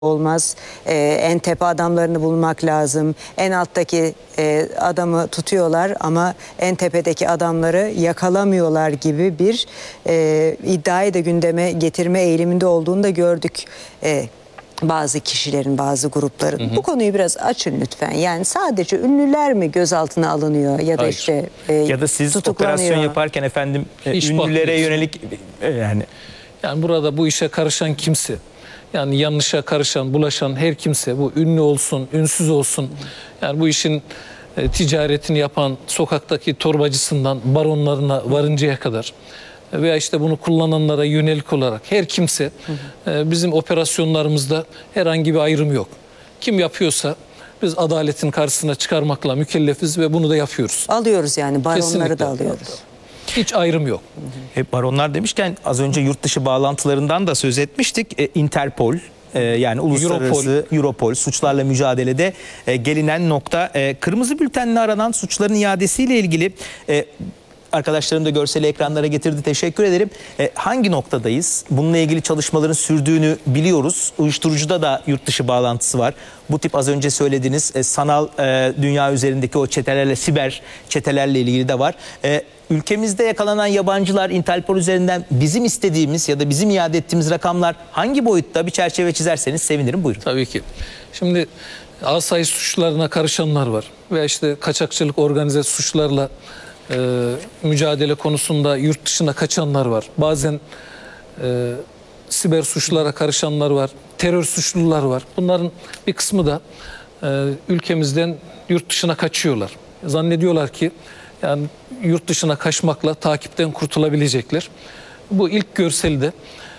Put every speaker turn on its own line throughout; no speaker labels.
olmaz. En tepe adamlarını bulmak lazım. En alttaki adamı tutuyorlar ama en tepedeki adamları yakalamıyorlar gibi bir iddiayı da gündeme getirme eğiliminde olduğunu da gördük. Bazı kişilerin, bazı grupların. Bu konuyu biraz açın lütfen. Yani sadece ünlüler mi gözaltına alınıyor ya da
Hayır.
işte
ya da siz operasyon yaparken efendim ünlülere yönelik
yani burada bu işe karışan kimse, yani yanlışa karışan, bulaşan her kimse, bu ünlü olsun, ünsüz olsun, yani bu işin ticaretini yapan sokaktaki torbacısından baronlarına varıncaya kadar veya işte bunu kullananlara yönelik olarak her kimse, bizim operasyonlarımızda herhangi bir ayrım yok. Kim yapıyorsa biz adaletin karşısına çıkarmakla mükellefiz ve bunu da yapıyoruz.
Alıyoruz yani, baronları
Kesinlikle
da alıyoruz.
Hiç ayrım yok.
Baronlar demişken az önce yurt dışı bağlantılarından da söz etmiştik. Interpol, yani uluslararası Europol suçlarla mücadelede gelinen nokta, kırmızı bültenle aranan suçların iadesiyle ilgili arkadaşlarım da görseli ekranlara getirdi. Teşekkür ederim. Hangi noktadayız? Bununla ilgili çalışmaların sürdüğünü biliyoruz. Uyuşturucuda da yurt dışı bağlantısı var. Bu tip az önce söylediğiniz sanal dünya üzerindeki o çetelerle, siber çetelerle ilgili de var. Ülkemizde yakalanan yabancılar Interpol üzerinden bizim istediğimiz ya da bizim iade ettiğimiz rakamlar hangi boyutta, bir çerçeve çizerseniz sevinirim. Buyurun.
Tabii ki. Şimdi asayiş suçlarına karışanlar var. Veya işte kaçakçılık, organize suçlarla mücadele konusunda yurt dışına kaçanlar var. Bazen siber suçlara karışanlar var. Terör suçlular var. Bunların bir kısmı da ülkemizden yurt dışına kaçıyorlar. Zannediyorlar ki yani yurt dışına kaçmakla takipten kurtulabilecekler. Bu ilk görselde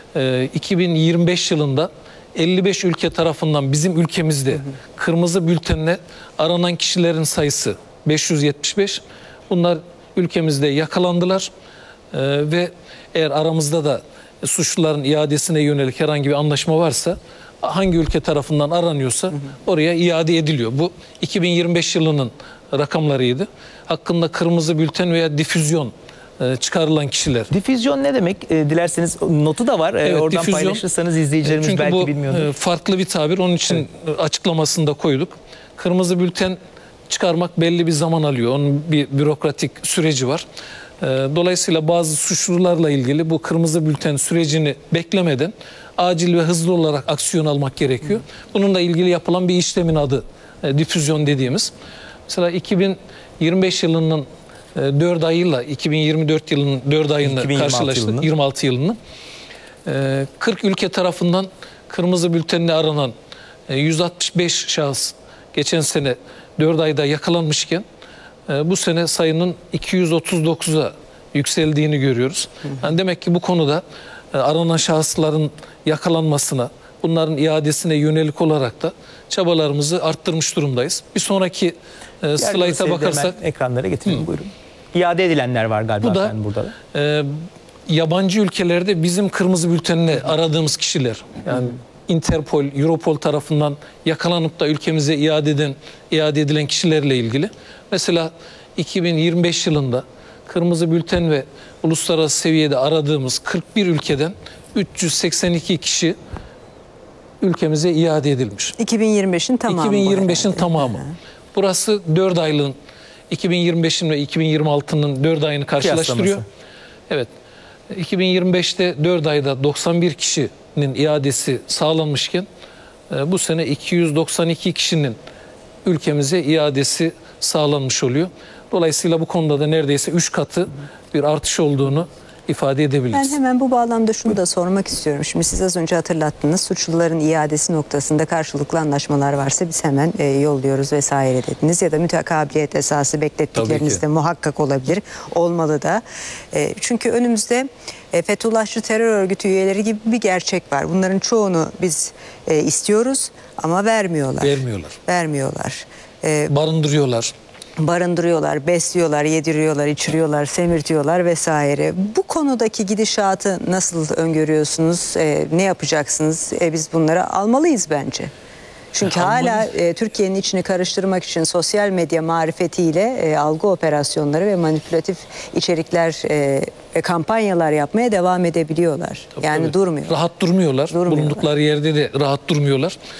2025 yılında 55 ülke tarafından bizim ülkemizde kırmızı bültenle aranan kişilerin sayısı 575. Bunlar ülkemizde yakalandılar ve eğer aramızda da suçluların iadesine yönelik herhangi bir anlaşma varsa, hangi ülke tarafından aranıyorsa oraya iade ediliyor. Bu 2025 yılının rakamlarıydı. Hakkında kırmızı bülten veya difüzyon çıkarılan kişiler.
Difüzyon ne demek? Dilerseniz notu da var. Evet, oradan difüzyon, paylaşırsanız izleyicilerimiz
çünkü
belki
bu
bilmiyordur.
Farklı bir tabir. Onun için açıklamasını da koyduk. Kırmızı bülten çıkarmak belli bir zaman alıyor. Onun bir bürokratik süreci var. Dolayısıyla bazı suçlularla ilgili bu kırmızı bülten sürecini beklemeden acil ve hızlı olarak aksiyon almak gerekiyor. Bununla ilgili yapılan bir işlemin adı difüzyon dediğimiz. Mesela 2025 yılının 4 ayıyla 2024 yılının 4 ayını karşılaştık. 26 yılını. 40 ülke tarafından kırmızı bültenle aranan 165 şahıs geçen sene 4 ayda yakalanmışken bu sene sayının 239'a yükseldiğini görüyoruz. Yani demek ki bu konuda aranan şahısların yakalanmasına, bunların iadesine yönelik olarak da çabalarımızı arttırmış durumdayız. Bir sonraki slayta bakarsak
ekranlara getirelim. Buyurun. İade edilenler var galiba
bu da
burada.
Yabancı ülkelerde bizim kırmızı bültenle aradığımız kişiler. Yani Interpol, Europol tarafından yakalanıp da ülkemize iade edilen kişilerle ilgili. Mesela 2025 yılında kırmızı bülten ve uluslararası seviyede aradığımız 41 ülkeden 382 kişi ülkemize iade edilmiş.
2025'in tamamı.
2025'in tamamı. Burası 4 aylığın, 2025'in ve 2026'nın 4 ayını karşılaştırıyor. Evet. 2025'te 4 ayda 91 kişinin iadesi sağlanmışken bu sene 292 kişinin ülkemize iadesi sağlanmış oluyor. Dolayısıyla bu konuda da neredeyse 3 katı bir artış olduğunu ifade edebiliriz.
Ben hemen bu bağlamda şunu da sormak istiyorum. Şimdi siz az önce hatırlattınız. Suçluların iadesi noktasında karşılıklı anlaşmalar varsa biz hemen yolluyoruz vesaire dediniz. Ya da mütekabiliyet esası beklettikleriniz de muhakkak olabilir. Olmalı da. Çünkü önümüzde Fethullahçı terör örgütü üyeleri gibi bir gerçek var. Bunların çoğunu biz istiyoruz ama vermiyorlar. Vermiyorlar. Barındırıyorlar, besliyorlar, yediriyorlar, içiriyorlar, semirtiyorlar vesaire. Bu konudaki gidişatı nasıl öngörüyorsunuz? Ne yapacaksınız? Biz bunları almalıyız bence. Çünkü hala Türkiye'nin içini karıştırmak için sosyal medya marifetiyle algı operasyonları ve manipülatif içerikler ve kampanyalar yapmaya devam edebiliyorlar. Yani
Tabii.
durmuyor.
Rahat durmuyorlar. Bulundukları yerde de rahat durmuyorlar.